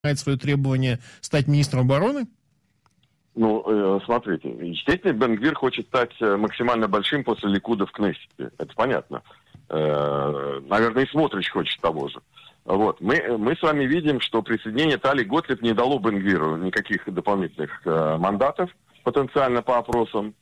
свое требование стать министром обороны? Ну, смотрите, естественно, Бен Гвир хочет стать максимально большим после Ликуда в Кнессете. Это понятно. Наверное, и Смотрич хочет того же. Вот. Мы с вами видим, что присоединение Тали Готлиб не дало Бен Гвиру никаких дополнительных мандатов потенциально по опросам.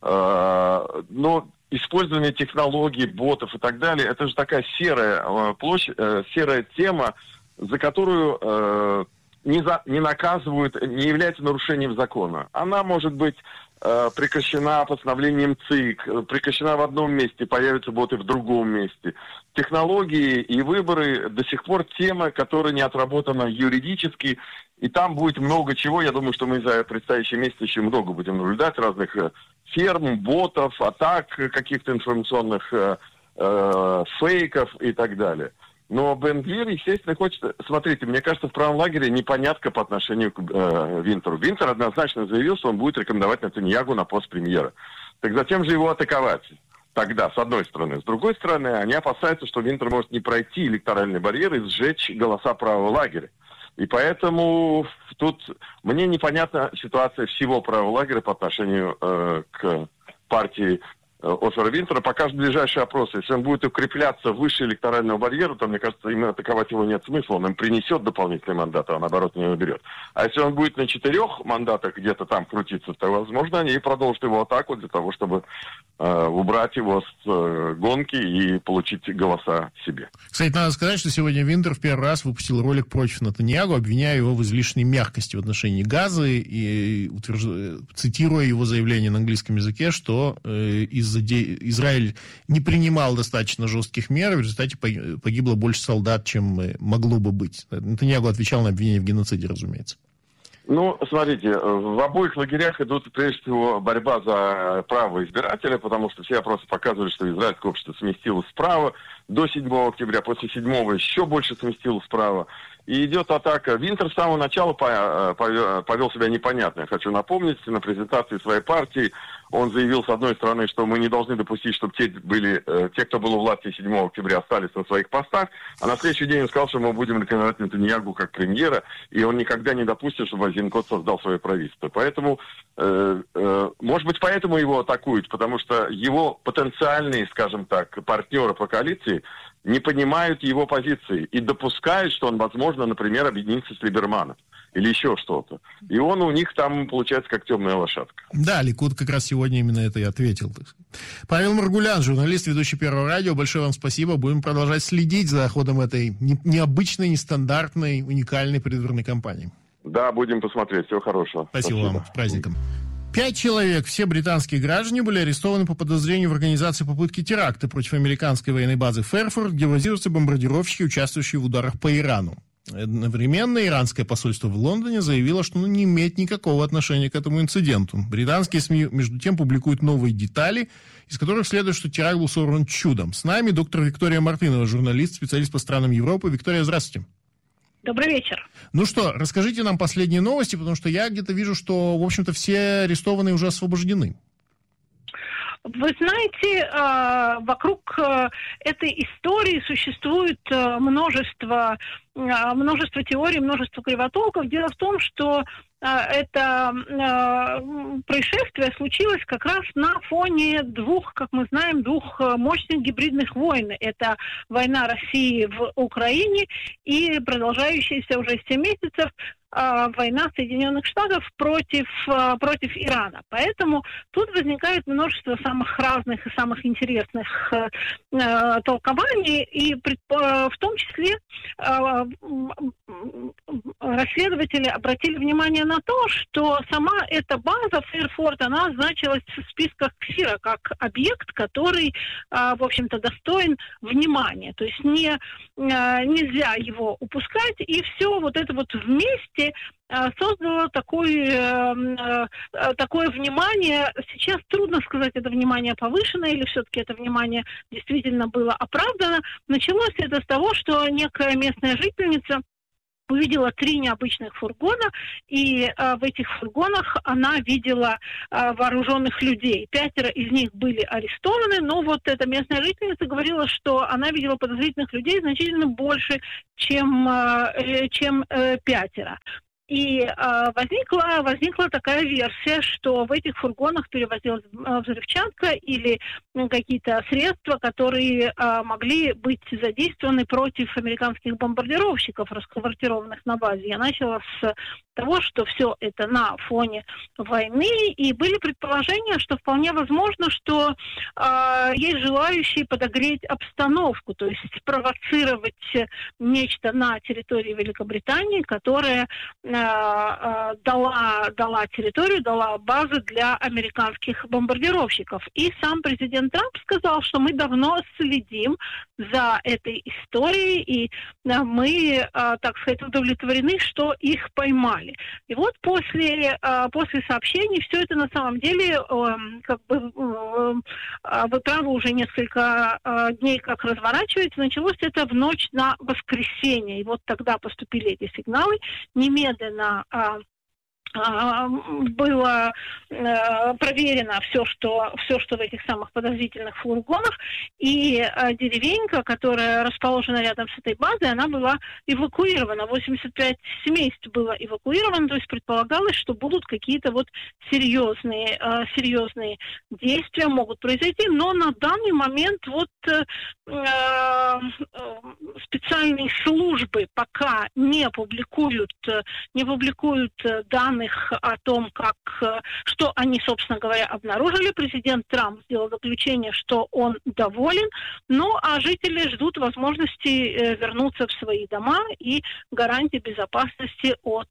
Но использование технологий, ботов и так далее, это же такая серая площадь, серая тема, за которую не наказывают, не является нарушением закона. Она может быть прекращена постановлением ЦИК, прекращена в одном месте, появятся боты в другом месте. Технологии и выборы до сих пор тема, которая не отработана юридически, и там будет много чего. Я думаю, что мы за предстоящий месяц еще много будем наблюдать разных ферм, ботов, атак каких-то информационных фейков и так далее. Но Бен Гвир, естественно, хочет... Смотрите, мне кажется, в правом лагере непонятка по отношению к Винтеру. Винтер однозначно заявил, что он будет рекомендовать Нетаньяху на пост премьера. Так зачем же его атаковать тогда, с одной стороны? С другой стороны, они опасаются, что Винтер может не пройти электоральный барьер и сжечь голоса правого лагеря. И поэтому тут мне непонятна ситуация всего правого лагеря по отношению к партии Оффера Винтера. Покажут ближайшие опросы. Если он будет укрепляться выше электорального барьера, то, мне кажется, именно атаковать его нет смысла. Он им принесет дополнительные мандаты, а наоборот не наберет. А если он будет на 4 мандатах где-то там крутиться, то, возможно, они продолжат его атаку для того, чтобы убрать его с гонки и получить голоса себе. Кстати, надо сказать, что сегодня Винтер в первый раз выпустил ролик против Нетаньяху, обвиняя его в излишней мягкости в отношении Газы и цитируя его заявление на английском языке, что Израиль не принимал достаточно жестких мер, в результате погибло больше солдат, чем могло бы быть. Нетаньяху отвечал на обвинение в геноциде, разумеется. Ну, смотрите, в обоих лагерях идут, прежде всего, борьба за право избирателя, потому что все опросы показывают, что израильское общество сместилось вправо до 7 октября, после 7 еще больше сместилось вправо. И идет атака. Винтер с самого начала повел себя непонятно. Я хочу напомнить, на презентации своей партии он заявил, с одной стороны, что мы не должны допустить, чтобы те, кто был у власти 7 октября, остались на своих постах, а на следующий день он сказал, что мы будем рекомендовать Нетаньяху как премьера, и он никогда не допустит, чтобы Айзенкот создал свое правительство. Поэтому, может быть, поэтому его атакуют, потому что его потенциальные, скажем так, партнеры по коалиции не понимают его позиции и допускают, что он, возможно, например, объединится с Либерманом или еще что-то. И он у них там получается как темная лошадка. Да, Ликуд как раз сегодня именно это и ответил. Павел Маргулян, журналист, ведущий Первого радио, большое вам спасибо. Будем продолжать следить за ходом этой необычной, нестандартной, уникальной предвыборной кампании. Да, будем посмотреть. Всего хорошего. Спасибо вам. С праздником. 5 человек, все британские граждане, были арестованы по подозрению в организации попытки теракта против американской военной базы Фэрфорд, где базируются бомбардировщики, участвующие в ударах по Ирану. Одновременно иранское посольство в Лондоне заявило, что не имеет никакого отношения к этому инциденту. Британские СМИ, между тем, публикуют новые детали, из которых следует, что теракт был сорван чудом. С нами доктор Виктория Мартынова, журналист, специалист по странам Европы. Виктория, здравствуйте. Добрый вечер. Ну что, расскажите нам последние новости, потому что я где-то вижу, что, в общем-то, все арестованные уже освобождены. Вы знаете, вокруг этой истории существует множество теорий, множество кривотолков. Дело в том, что это происшествие случилось как раз на фоне двух мощных гибридных войн. Это война России в Украине и продолжающаяся уже 7 месяцев война Соединенных Штатов против Ирана. Поэтому тут возникает множество самых разных и самых интересных толкований, и в том числе расследователи обратили внимание на то, что сама эта база Фэрфорд, она значилась в списках КСИРа как объект, который, в общем-то, достоин внимания. То есть нельзя его упускать, и все вот это вот вместе создало такое внимание. Сейчас трудно сказать, это внимание повышено или все-таки это внимание действительно было оправдано. Началось это с того, что некая местная жительница увидела 3 необычных фургона, и в этих фургонах она видела вооруженных людей. 5 из них были арестованы, но вот эта местная жительница говорила, что она видела подозрительных людей значительно больше, чем 5. И возникла такая версия, что в этих фургонах перевозилась взрывчатка или какие-то средства, которые могли быть задействованы против американских бомбардировщиков, расквартированных на базе. Я начала с того, что все это на фоне войны, и были предположения, что вполне возможно, что есть желающие подогреть обстановку, то есть спровоцировать нечто на территории Великобритании, которая дала территорию, дала базы для американских бомбардировщиков. И сам президент Трамп сказал, что мы давно следим за этой историей, и мы, так сказать, удовлетворены, что их поймали. И вот после сообщений все это на самом деле, вы правы, уже несколько дней как разворачивается, началось это в ночь на воскресенье. И вот тогда поступили эти сигналы, немедленно было проверено все, что в этих самых подозрительных фургонах, и деревенька, которая расположена рядом с этой базой, она была эвакуирована. 85 семейств было эвакуировано, то есть предполагалось, что будут какие-то вот серьезные действия могут произойти, но на данный момент вот специальные службы пока не публикуют данных о том, что они, собственно говоря, обнаружили. Президент Трамп сделал заключение, что он доволен, а жители ждут возможности вернуться в свои дома и гарантии безопасности от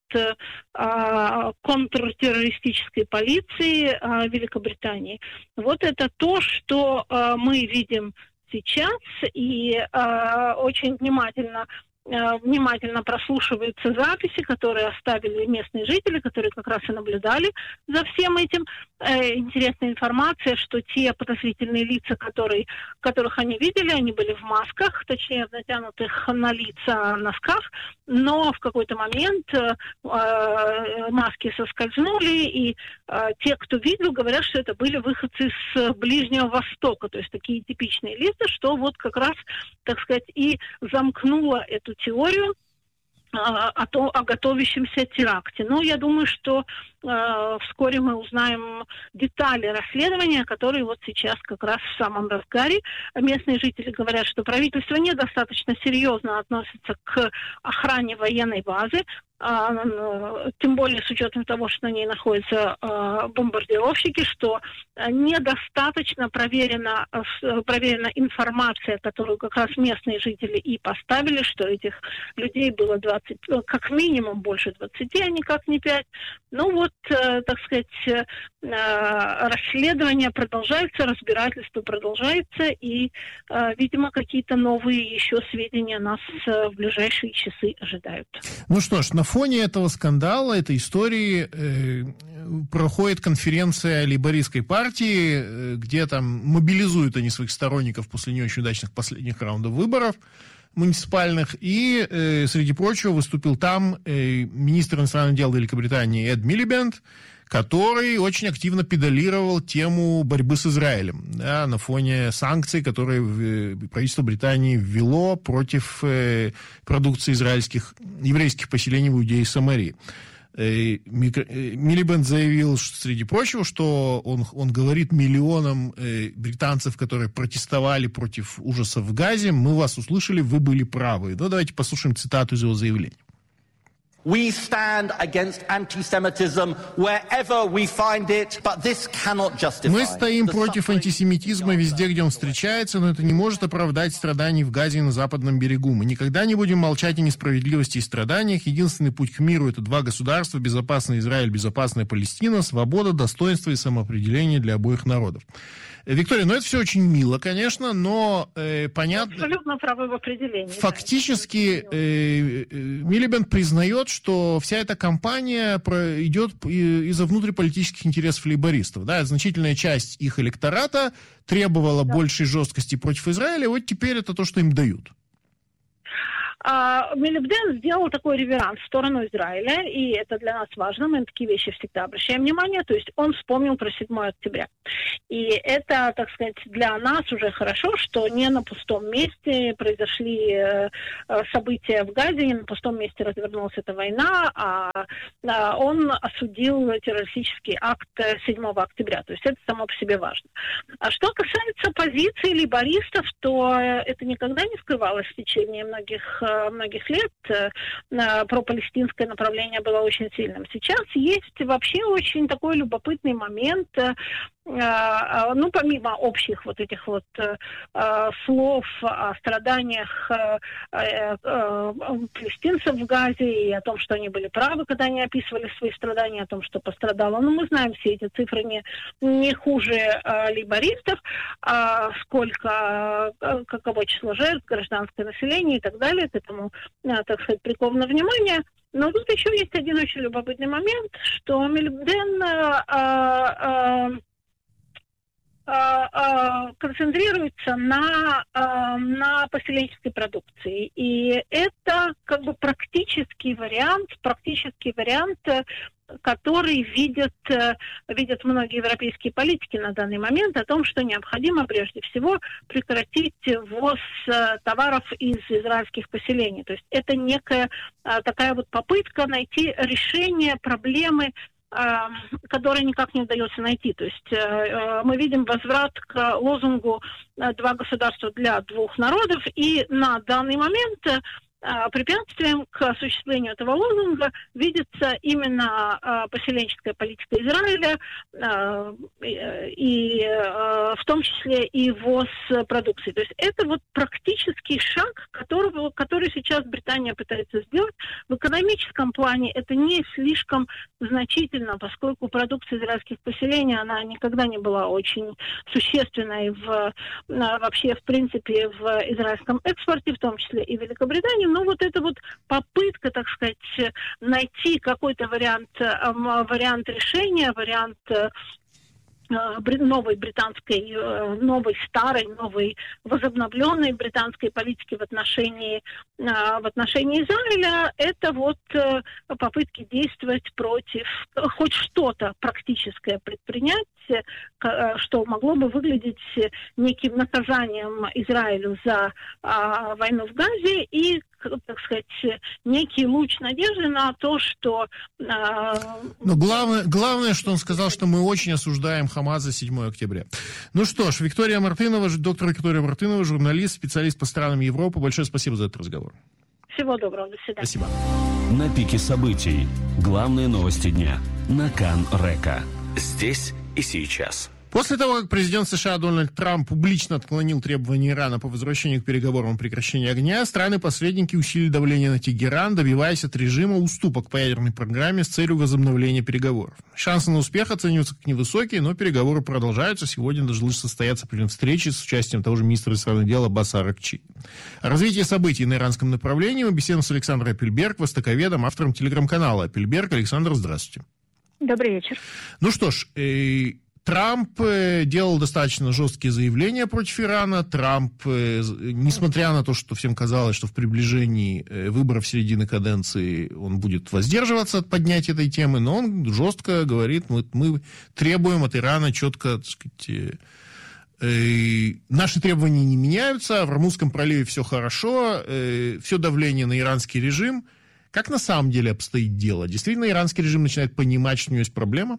контртеррористической полиции Великобритании. Вот это то, что мы видим сейчас, и очень внимательно прослушиваются записи, которые оставили местные жители, которые как раз и наблюдали за всем этим. Интересная информация, что те подозрительные лица, которых они видели, они были в масках, точнее в натянутых на лица носках, но в какой-то момент маски соскользнули, и те, кто видел, говорят, что это были выходцы с Ближнего Востока, то есть такие типичные лица, что вот как раз, так сказать, и замкнуло эту теорию о готовящемся теракте. Но я думаю, что вскоре мы узнаем детали расследования, которые вот сейчас как раз в самом разгаре. Местные жители говорят, что правительство недостаточно серьезно относится к охране военной базы, тем более с учетом того, что на ней находятся бомбардировщики, что недостаточно проверена информация, которую как раз местные жители и поставили, что этих людей было 20, как минимум больше 20, а никак не 5. Так сказать, расследование продолжается, разбирательство продолжается, и, видимо, какие-то новые еще сведения нас в ближайшие часы ожидают. Ну что ж, на фоне этого скандала, этой истории проходит конференция лейбористской партии, где там мобилизуют они своих сторонников после не очень удачных последних раундов выборов муниципальных, и, среди прочего, выступил там министр иностранных дел Великобритании Эд Милибенд, который очень активно педалировал тему борьбы с Израилем, да, на фоне санкций, которые правительство Британии ввело против продукции еврейских поселений в Иудее и Самарии. Милибенд заявил, что, среди прочего, что он говорит миллионам британцев, которые протестовали против ужасов в Газе: мы вас услышали, вы были правы. Давайте послушаем цитату из его заявления. We stand against anti-Semitism wherever we find it, but this cannot justify. Мы стоим против антисемитизма везде, где он встречается, но это не может оправдать страданий в Газе и на Западном берегу. Мы никогда не будем молчать о несправедливости и страданиях. Единственный путь к миру — это 2 государства: безопасный Израиль, безопасная Палестина, свобода, достоинство и самоопределение для обоих народов. Виктория, это все очень мило, конечно, но понятно... Абсолютно правы в определении. Фактически Милибенд признает, что вся эта кампания идет из-за внутриполитических интересов лейбористов. Да? Значительная часть их электората требовала большей жесткости против Израиля, вот теперь это то, что им дают. Мелибден сделал такой реверанс в сторону Израиля, и это для нас важно, мы на такие вещи всегда обращаем внимание, то есть он вспомнил про 7 октября. И это, так сказать, для нас уже хорошо, что не на пустом месте произошли события в Газе, не на пустом месте развернулась эта война, а он осудил террористический акт 7 октября, то есть это само по себе важно. А что касается позиции лейбористов, то это никогда не скрывалось в течение многих лет. Пропалестинское направление было очень сильным. Сейчас есть вообще очень такой любопытный момент, помимо общих вот этих вот слов о страданиях палестинцев в Газе и о том, что они были правы, когда они описывали свои страдания, о том, что пострадало. Мы знаем все эти цифры не хуже лейбористов, каково число жертв, гражданское население и так далее. К этому, так сказать, приковано внимание. Но тут еще есть один очень любопытный момент, что Мелибден концентрируется на поселенческой продукции. И это как бы практический вариант, который видят многие европейские политики на данный момент, о том, что необходимо прежде всего прекратить ввоз товаров из израильских поселений. То есть это некая такая вот попытка найти решение проблемы, которые никак не удается найти. То есть мы видим возврат к лозунгу «два государства для двух народов», и на данный момент препятствием к осуществлению этого лозунга видится именно поселенческая политика Израиля, и в том числе и ввоз продукции. То есть это вот практический шаг, который сейчас Британия пытается сделать. В экономическом плане это не слишком значительно, поскольку продукция израильских поселений, она никогда не была очень существенной вообще, в принципе, в израильском экспорте, в том числе и в Великобритании. Но вот эта вот попытка, так сказать, найти какой-то вариант решения, вариант новой британской, новой старой, новой возобновленной британской политики в отношении Израиля, это вот попытки действовать против, хоть что-то практическое предпринять, что могло бы выглядеть неким наказанием Израилю за войну в Газе и, так сказать, некий луч надежды на то, что... Но главное, что он сказал, что мы очень осуждаем Хамас за 7 октября. Ну что ж, доктор Виктория Мартынова, журналист, специалист по странам Европы. Большое спасибо за этот разговор. Всего доброго, до свидания. Спасибо. На пике событий. Главные новости дня. На Кан-Река. Здесь и сейчас. После того, как президент США Дональд Трамп публично отклонил требования Ирана по возвращению к переговорам о прекращении огня, страны-посредники усилили давление на Тегеран, добиваясь от режима уступок по ядерной программе с целью возобновления переговоров. Шансы на успех оцениваются как невысокие, но переговоры продолжаются. Сегодня должны состояться встречи с участием того же министра иностранных дел Аббаса Аракчи. О развитии событий на иранском направлении мы беседуем с Александром Апельберг, востоковедом, автором телеграм-канала Апельберг. Александр, здравствуйте. Добрый вечер. Ну что ж, Трамп делал достаточно жесткие заявления против Ирана. Трамп, несмотря на то, что всем казалось, что в приближении выборов середины каденции он будет воздерживаться от поднятия этой темы, но он жестко говорит, мы требуем от Ирана четко, так сказать, наши требования не меняются, в Ормузском проливе все хорошо, все давление на иранский режим. Как на самом деле обстоит дело? Действительно, иранский режим начинает понимать, что у него есть проблема?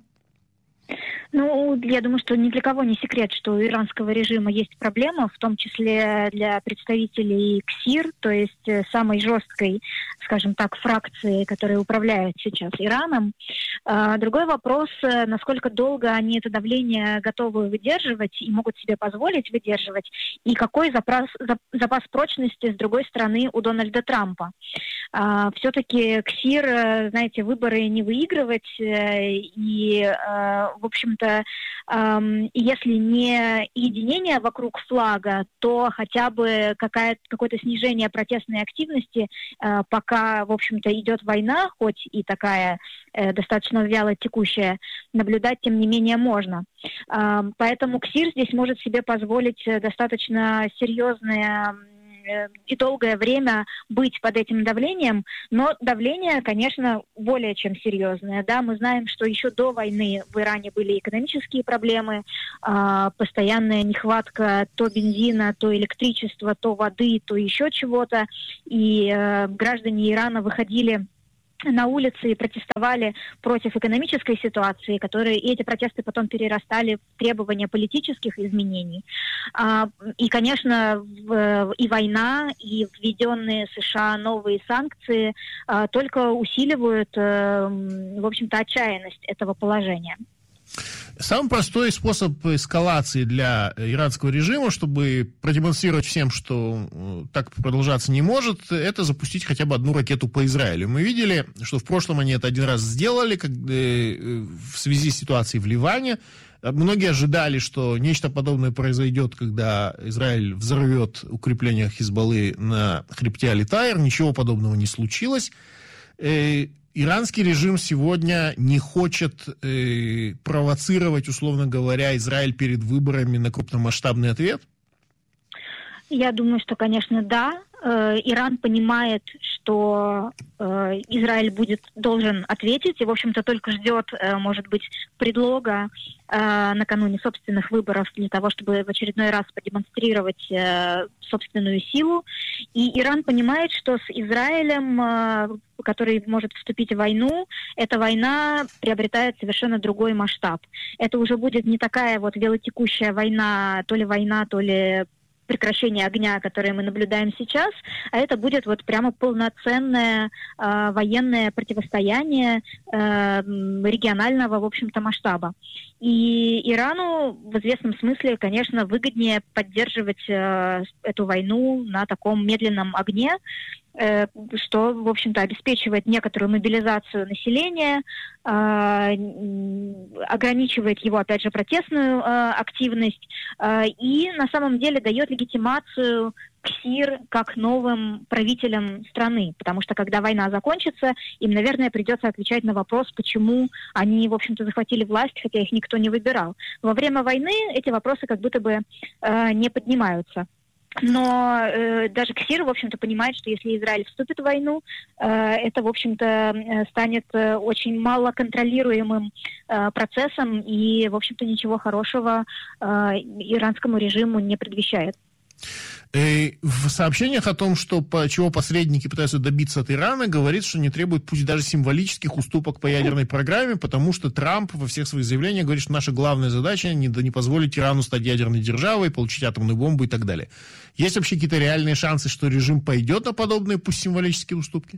Ну, я думаю, что ни для кого не секрет, что у иранского режима есть проблема, в том числе для представителей КСИР, то есть самой жесткой, скажем так, фракции, которая управляет сейчас Ираном. Другой вопрос, насколько долго они это давление готовы выдерживать и могут себе позволить выдерживать, и какой запас прочности, с другой стороны, у Дональда Трампа. Все-таки КСИР, знаете, выборы не выигрывать, и, в общем-то, если не единение вокруг флага, то хотя бы какое-то снижение протестной активности, пока, в общем-то, идет война, хоть и такая достаточно вяло текущая, наблюдать, тем не менее, можно. Поэтому КСИР здесь может себе позволить достаточно серьезные и долгое время быть под этим давлением, но давление, конечно, более чем серьезное. Да, мы знаем, что еще до войны в Иране были экономические проблемы, постоянная нехватка то бензина, то электричества, то воды, то еще чего-то, и граждане Ирана выходили на улицы и протестовали против экономической ситуации, и эти протесты потом перерастали в требования политических изменений. И, конечно, и война, и введенные США новые санкции только усиливают, в общем-то, отчаянность этого положения. Самый простой способ эскалации для иранского режима, чтобы продемонстрировать всем, что так продолжаться не может, это запустить хотя бы одну ракету по Израилю. Мы видели, что в прошлом они это один раз сделали, в связи с ситуацией в Ливане. Многие ожидали, что нечто подобное произойдет, когда Израиль взорвет укрепления Хизбаллы на хребте Али-Тайр. Ничего подобного не случилось. Иранский режим сегодня не хочет провоцировать, условно говоря, Израиль перед выборами на крупномасштабный ответ? Я думаю, что, конечно, да. Иран понимает, что Израиль должен ответить, и, в общем-то, только ждет, может быть, предлога накануне собственных выборов для того, чтобы в очередной раз продемонстрировать собственную силу. И Иран понимает, что с Израилем, который может вступить в войну, эта война приобретает совершенно другой масштаб. Это уже будет не такая вот вялотекущая война, то ли прекращение огня, которое мы наблюдаем сейчас, а это будет вот прямо полноценное военное противостояние регионального, в общем-то, масштаба. И Ирану в известном смысле, конечно, выгоднее поддерживать эту войну на таком медленном огне, что, в общем-то, обеспечивает некоторую мобилизацию населения, ограничивает его, опять же, протестную активность и, на самом деле, дает легитимацию КСИР как новым правителям страны, потому что, когда война закончится, им, наверное, придется отвечать на вопрос, почему они, в общем-то, захватили власть, хотя их никто не выбирал. Во время войны эти вопросы как будто бы не поднимаются. Но даже КСИР, в общем-то, понимает, что если Израиль вступит в войну, это, в общем-то, станет очень малоконтролируемым процессом и, в общем-то, ничего хорошего иранскому режиму не предвещает. В сообщениях о том, чего посредники пытаются добиться от Ирана, говорит, что не требует пусть даже символических уступок по ядерной программе, потому что Трамп во всех своих заявлениях говорит, что наша главная задача не позволить Ирану стать ядерной державой, получить атомную бомбу и так далее. Есть вообще какие-то реальные шансы, что режим пойдет на подобные, пусть символические уступки?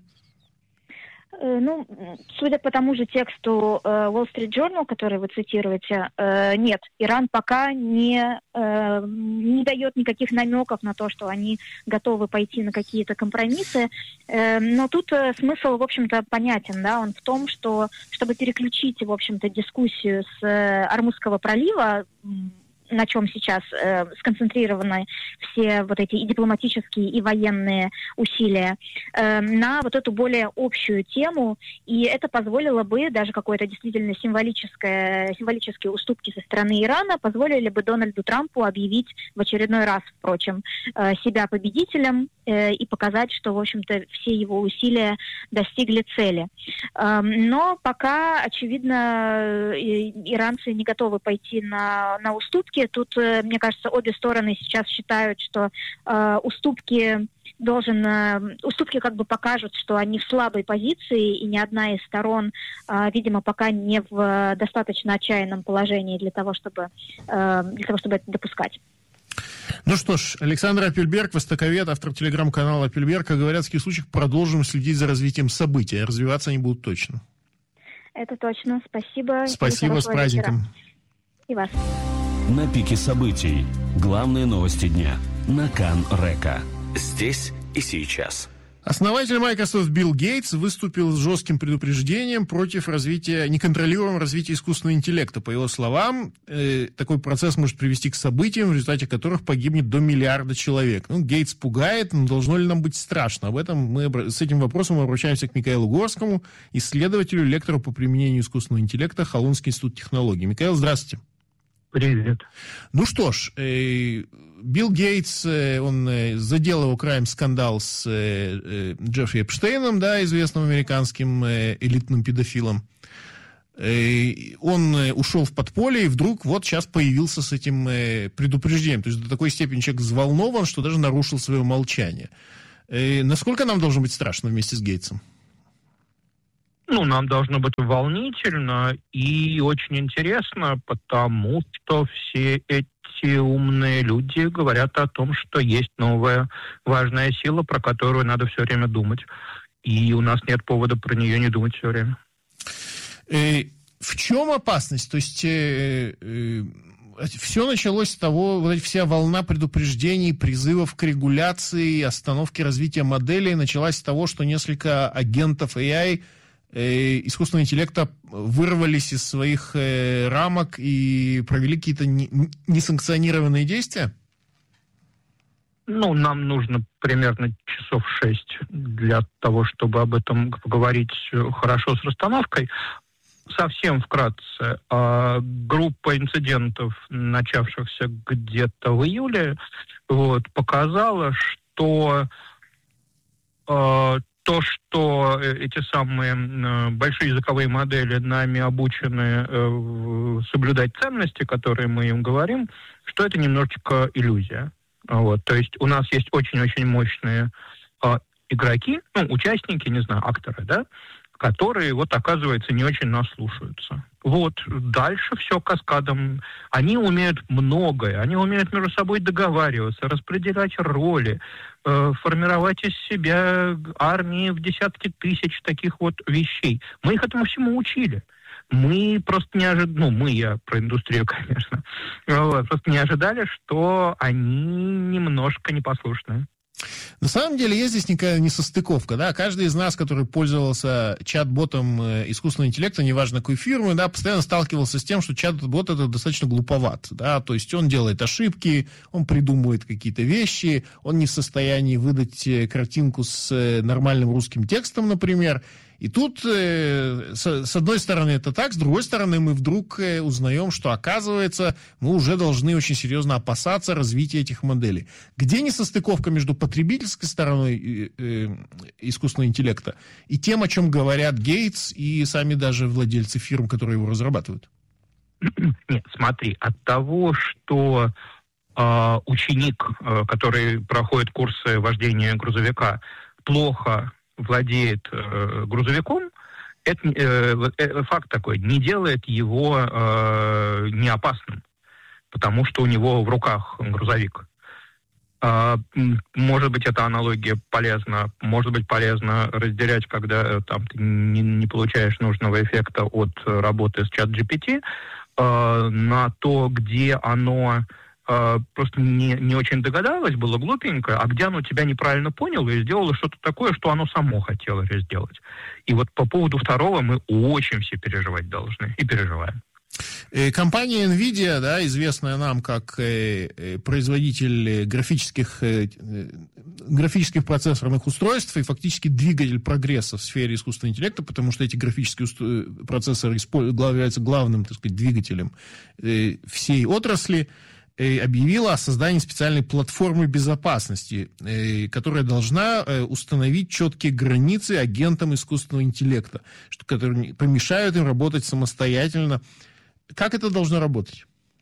Ну, судя по тому же тексту Wall Street Journal, который вы цитируете, нет, Иран пока не дает никаких намеков на то, что они готовы пойти на какие-то компромиссы. Но тут смысл, в общем-то, понятен, да, он в том, что чтобы переключить, в общем-то, дискуссию с Ормузского пролива, на чем сейчас сконцентрированы все вот эти и дипломатические, и военные усилия, на вот эту более общую тему, и это позволило бы, даже какое-то действительно символические уступки со стороны Ирана, позволили бы Дональду Трампу объявить в очередной раз, впрочем, себя победителем и показать, что, в общем-то, все его усилия достигли цели. Но пока, очевидно, иранцы не готовы пойти на уступки. Тут, мне кажется, обе стороны сейчас считают, что уступки как бы покажут, что они в слабой позиции, и ни одна из сторон, видимо, пока не в достаточно отчаянном положении для того, чтобы это допускать. Ну что ж, Александр Апельберг, востоковед, автор телеграм-канала Апельберг, о говоряцких случаях продолжим следить за развитием событий. Развиваться они будут точно. Это точно. Спасибо. Спасибо, с праздником. Вечера. И вас. На пике событий. Главные новости дня. На Кан Река. Здесь и сейчас. Основатель Microsoft Билл Гейтс выступил с жестким предупреждением против неконтролируемого развития искусственного интеллекта. По его словам, такой процесс может привести к событиям, в результате которых погибнет до 1 миллиарда человек. Гейтс пугает, но должно ли нам быть страшно? С этим вопросом мы обращаемся к Михаилу Горскому, исследователю, лектору по применению искусственного интеллекта Холонский институт технологий. Михаил, здравствуйте. Привет. Ну что ж, Билл Гейтс, он задел его краем скандал с Джеффри Эпштейном, да, известным американским элитным педофилом. Он ушел в подполье и вдруг вот сейчас появился с этим предупреждением. То есть до такой степени человек взволнован, что даже нарушил свое молчание. Насколько нам должно быть страшно вместе с Гейтсом? Нам должно быть волнительно и очень интересно, потому что все эти умные люди говорят о том, что есть новая важная сила, про которую надо все время думать. И у нас нет повода про нее не думать все время. В чем опасность? То есть все началось с того, вот вся волна предупреждений, призывов к регуляции, остановке развития моделей началась с того, что несколько агентов AI искусственного интеллекта вырвались из своих рамок и провели какие-то несанкционированные действия? Нам нужно примерно часов 6 для того, чтобы об этом поговорить хорошо с расстановкой. Совсем вкратце. Группа инцидентов, начавшихся где-то в июле, показала, что то, что эти самые большие языковые модели нами обучены соблюдать ценности, которые мы им говорим, что это немножечко иллюзия. То есть у нас есть очень-очень мощные игроки, участники, не знаю, акторы, да, которые, оказывается, не очень нас слушаются. Дальше все каскадом. Они умеют многое. Они умеют между собой договариваться, распределять роли, формировать из себя армии в десятки тысяч таких вещей. Мы их этому всему учили. Мы просто не ожидали, я про индустрию, конечно, просто не ожидали, что они немножко непослушные. На самом деле есть здесь некая несостыковка, да, каждый из нас, который пользовался чат-ботом искусственного интеллекта, неважно какой фирмы, да, постоянно сталкивался с тем, что чат-бот это достаточно глуповат, да, то есть он делает ошибки, он придумывает какие-то вещи, он не в состоянии выдать картинку с нормальным русским текстом, например. И тут, с одной стороны, это так, с другой стороны, мы вдруг узнаем, что, оказывается, мы уже должны очень серьезно опасаться развития этих моделей. Где несостыковка между потребительской стороной искусственного интеллекта и тем, о чем говорят Гейтс и сами даже владельцы фирм, которые его разрабатывают? Нет, смотри, от того, что ученик, который проходит курсы вождения грузовика, плохо владеет грузовиком, это факт такой, не делает его неопасным, потому что у него в руках грузовик. Может быть, эта аналогия полезна, может быть, полезно разделять, когда там ты не получаешь нужного эффекта от работы с чат-GPT, на то, где оно просто не очень догадалось, было глупенько, а где оно тебя неправильно поняло и сделало что-то такое, что оно само хотело сделать. И по поводу второго мы очень все переживать должны и переживаем. Компания NVIDIA, да, известная нам как производитель графических процессорных устройств и фактически двигатель прогресса в сфере искусственного интеллекта, потому что эти графические процессоры являются главным, так сказать, двигателем всей отрасли, объявила о создании специальной платформы безопасности, которая должна установить четкие границы агентам искусственного интеллекта, которые помешают им работать самостоятельно. Как это должно работать?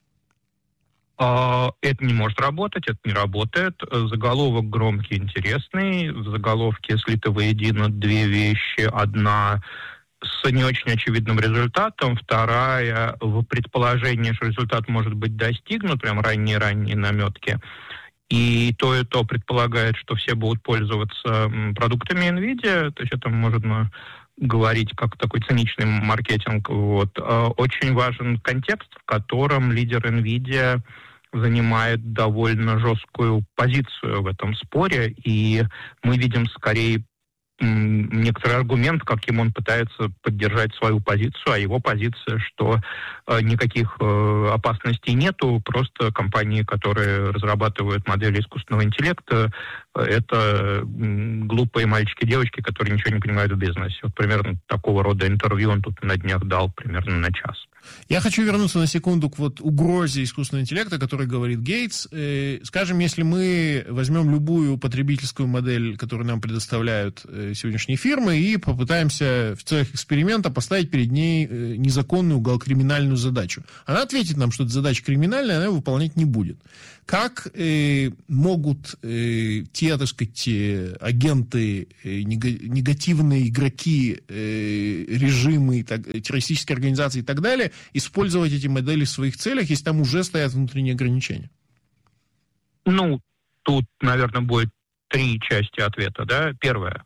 Это не может работать, это не работает. Заголовок громкий, интересный. В заголовке слиты воедино две вещи. Одна с не очень очевидным результатом, вторая в предположении, что результат может быть достигнут, прям ранние наметки. И то предполагает, что все будут пользоваться продуктами NVIDIA, то есть это можно говорить как такой циничный маркетинг. Очень важен контекст, в котором лидер NVIDIA занимает довольно жесткую позицию в этом споре, и мы видим скорее некоторый аргумент, каким он пытается поддержать свою позицию, а его позиция, что никаких опасностей нету, просто компании, которые разрабатывают модели искусственного интеллекта, это глупые мальчики и девочки, которые ничего не понимают в бизнесе. Вот примерно такого рода интервью он тут на днях дал примерно на час. Я хочу вернуться на секунду к вот угрозе искусственного интеллекта, о которой говорит Гейтс. Скажем, если мы возьмем любую потребительскую модель, которую нам предоставляют сегодняшние фирмы, и попытаемся в целях эксперимента поставить перед ней незаконную криминальную задачу. Она ответит нам, что эта задача криминальная, она ее выполнять не будет. Как могут те, так сказать, агенты, негативные игроки, режимы, террористические организации и так далее использовать эти модели в своих целях, если там уже стоят внутренние ограничения? Ну, тут, наверное, будет 3 части ответа, да. Первое,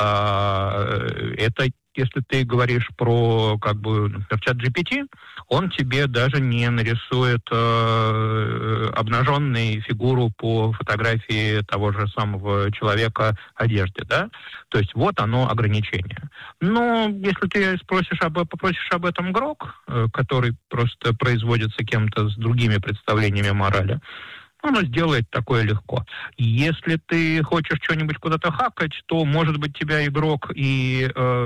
это если ты говоришь про, например, ChatGPT, он тебе даже не нарисует обнаженную фигуру по фотографии того же самого человека одежды, да? То есть вот оно ограничение. Но если ты попросишь об этом Грок, который просто производится кем-то с другими представлениями морали, оно сделает такое легко. Если ты хочешь что-нибудь куда-то хакать, то, может быть, тебя игрок и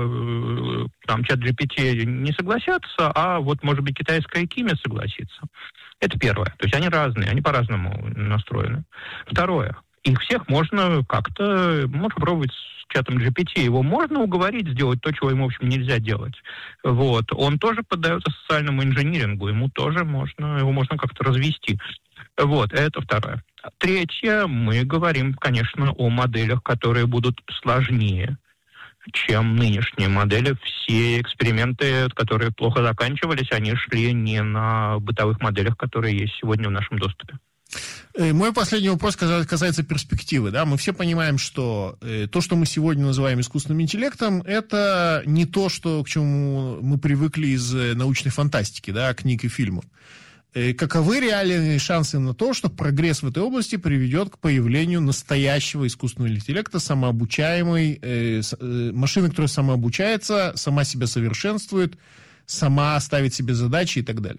ChatGPT не согласятся, а вот, может быть, китайская Кимя согласится. Это первое. То есть они разные, они по-разному настроены. Второе. Их всех можно пробовать с чатом GPT. Его можно уговорить сделать то, чего ему, в общем, нельзя делать. Вот. Он тоже поддается социальному инжинирингу. Его можно как-то развести. Вот, это второе. Третье, мы говорим, конечно, о моделях, которые будут сложнее, чем нынешние модели. Все эксперименты, которые плохо заканчивались, они шли не на бытовых моделях, которые есть сегодня в нашем доступе. Мой последний вопрос касается перспективы. Да? Мы все понимаем, что то, что мы сегодня называем искусственным интеллектом, это не то, к чему мы привыкли из научной фантастики, да, книг и фильмов. Каковы реальные шансы на то, что прогресс в этой области приведет к появлению настоящего искусственного интеллекта, самообучаемой машины, которая самообучается, сама себя совершенствует, сама ставит себе задачи и так далее?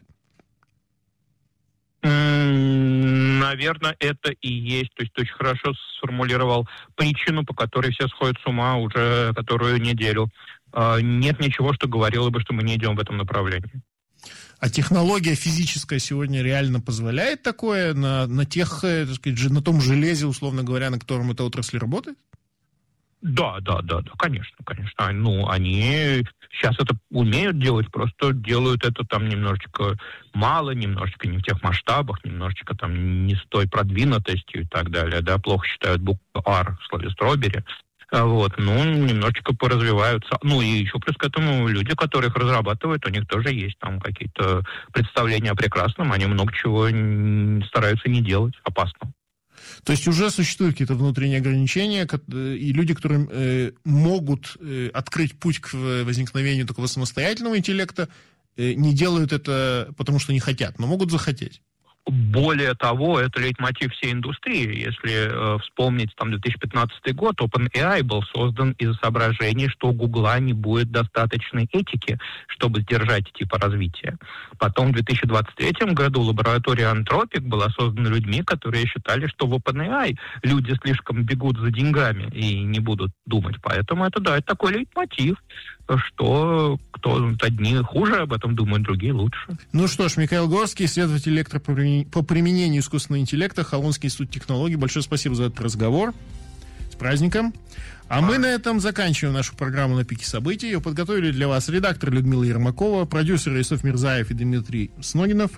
Наверное, это и есть. То есть ты очень хорошо сформулировал причину, по которой все сходят с ума уже которую неделю. Нет ничего, что говорило бы, что мы не идем в этом направлении. А технология физическая сегодня реально позволяет такое на том железе, условно говоря, на котором эта отрасль работает? Да, конечно. Ну, они сейчас это умеют делать, просто делают это там немножечко мало, немножечко не в тех масштабах, немножечко там не с той продвинутостью и так далее, да, плохо считают букву R в слове «стробери». Вот, немножечко поразвиваются. Ну, и еще плюс к этому люди, которые их разрабатывают, у них тоже есть там какие-то представления о прекрасном, они много чего стараются не делать, опасно. То есть уже существуют какие-то внутренние ограничения, и люди, которые могут открыть путь к возникновению такого самостоятельного интеллекта, не делают это потому, что не хотят, но могут захотеть. Более того, это лейтмотив всей индустрии. Если вспомнить 2015 год, OpenAI был создан из соображений, что у Гугла не будет достаточной этики, чтобы сдержать типа развития. Потом в 2023 году лаборатория Anthropic была создана людьми, которые считали, что в OpenAI люди слишком бегут за деньгами и не будут думать. Поэтому это такой лейтмотив, что одни хуже об этом думают, другие лучше. Ну что ж, Михаил Горский, исследователь по применению искусственного интеллекта, Холонский институт технологий. Большое спасибо за этот разговор. С праздником. А мы на этом заканчиваем нашу программу «На пике событий». Ее подготовили для вас редактор Людмила Ермакова, продюсеры Исов Мирзаев и Дмитрий Сногинов,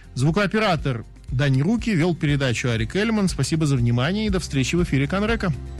звукооператор Дани Руки, вел передачу Арик Эльман. Спасибо за внимание и до встречи в эфире Канрека.